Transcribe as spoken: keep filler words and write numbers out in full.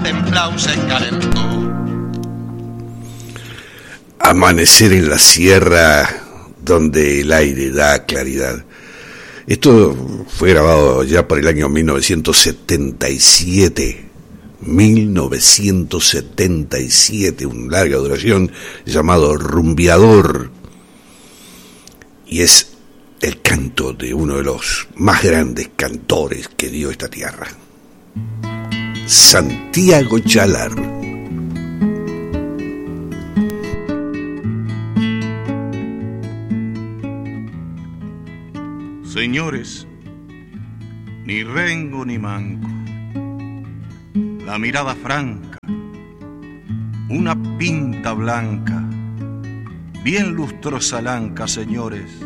templao se calentó. Amanecer en la sierra donde el aire da claridad. Esto fue grabado ya por el año mil novecientos setenta y siete. mil novecientos setenta y siete, una larga duración, llamado Rumbeador. Y es el canto de uno de los más grandes cantores que dio esta tierra, Santiago Chalar. Señores, ni rengo ni manco, la mirada franca, una pinta blanca, bien lustrosa lanca, señores,